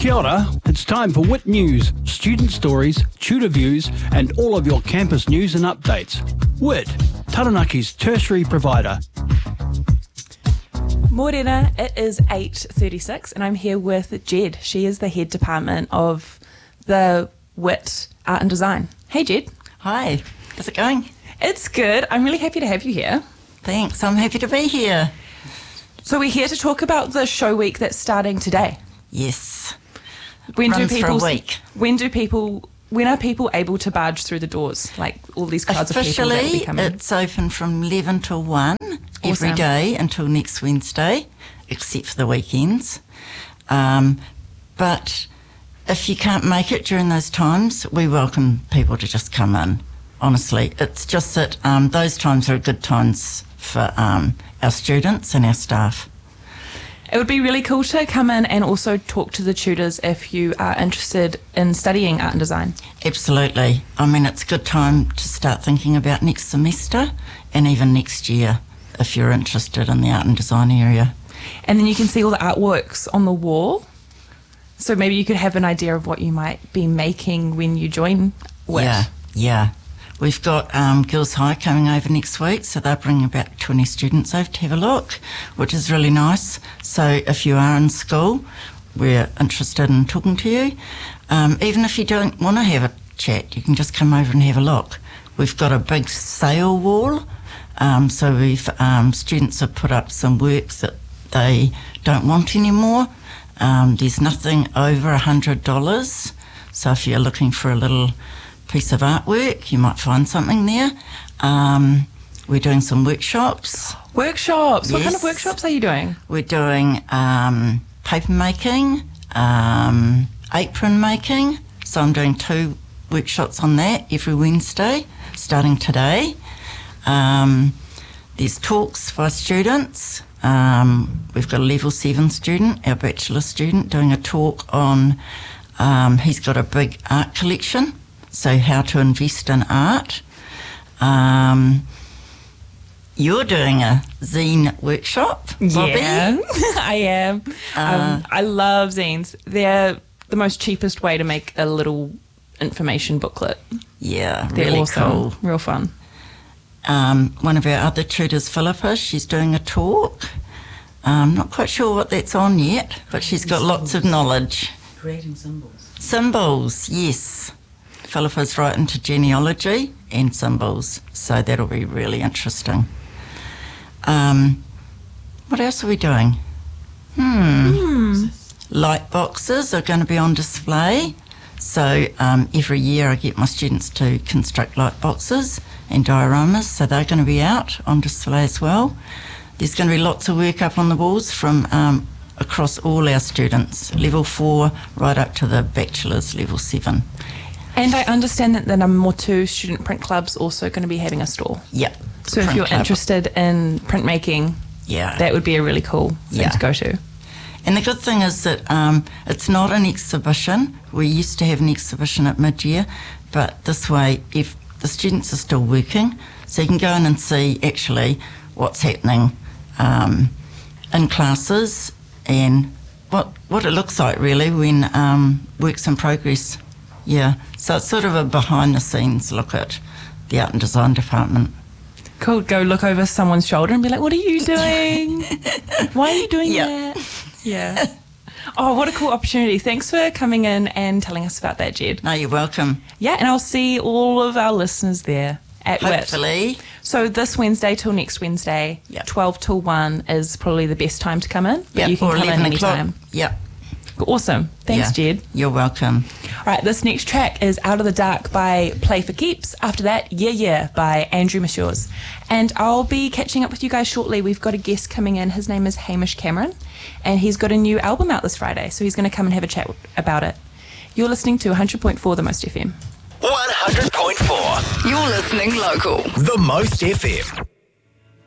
Kia ora, it's time for WIT News, student stories, tutor views and all of your campus news and updates. WIT, Taranaki's tertiary provider. Morena, it is 8:36 and I'm here with Jed. She is the head department of the WIT Art and Design. Hey Jed. Hi, how's it going? It's good. I'm really happy to have you here. Thanks, I'm happy to be here. So we're here to talk about the show week that's starting today. Yes. When Runs for a week. When are people able to barge through the doors? Like all these crowds of people that will be coming. Officially, it's open from 11 till 1 every Awesome. day until next Wednesday, except for the weekends. But if you can't make it during those times, we welcome people to just come in. Honestly, it's just that those times are good times for our students and our staff. It would be really cool to come in and also talk to the tutors if you are interested in studying art and design. Absolutely. I mean, it's a good time to start thinking about next semester and even next year if you're interested in the art and design area. And then you can see all the artworks on the wall. So maybe you could have an idea of what you might be making when you join WIT. Yeah. We've got Girls High coming over next week, so they're bringing about 20 students over to have a look, which is really nice. So if you are in school, we're interested in talking to you. Even if you don't want to have a chat, you can just come over and have a look. We've got a big sale wall, so students have put up some works that they don't want anymore. There's nothing over $100, so if you're looking for a little piece of artwork, you might find something there. We're doing some workshops. Workshops? Yes. What kind of workshops are you doing? We're doing paper making, apron making. So I'm doing 2 workshops on that every Wednesday, starting today. There's talks for students. We've got a level 7 student, our bachelor student, doing a talk on, he's got a big art collection, so how to invest in art. You're doing a zine workshop, Bobby. Yeah, I am. I love zines. They're the most cheapest way to make a little information booklet. Yeah, They're really awesome. cool. Real fun. One of our other tutors, Philippa, she's doing a talk. Not quite sure what that's on yet, but she's got lots of knowledge. Creating symbols. Symbols, yes. Philippa's right into genealogy and symbols, so that'll be really interesting. What else are we doing? Light boxes are going to be on display. So every year I get my students to construct light boxes and dioramas, so they're going to be out on display as well. There's going to be lots of work up on the walls from across all our students, level 4 right up to the bachelor's level 7. And I understand that the number 2 student print club's also going to be having a stall. Yep. So if you're interested in printmaking, that would be a really cool thing to go to. And the good thing is that it's not an exhibition. We used to have an exhibition at mid-year, but this way, if the students are still working, so you can go in and see actually what's happening in classes and what it looks like really when work's in progress. Yeah, so it's sort of a behind-the-scenes look at the art and design department. Cool. Go look over someone's shoulder and be like, what are you doing? Why are you doing that? Yeah. Oh, what a cool opportunity. Thanks for coming in and telling us about that, Jed. No, you're welcome. Yeah, and I'll see all of our listeners there at WIT. Hopefully. So this Wednesday till next Wednesday, 12 till 1 is probably the best time to come in. But you can or come in 11 anytime. o'clock. Yep. Awesome. Thanks, Jed. You're welcome. All right, this next track is Out of the Dark by Play for Keeps. After that, Yeah Yeah by Andrew Mashures. And I'll be catching up with you guys shortly. We've got a guest coming in. His name is Hamish Cameron, and he's got a new album out this Friday, so he's going to come and have a chat about it. You're listening to 100.4 The Most FM. 100.4. You're listening local. The Most FM.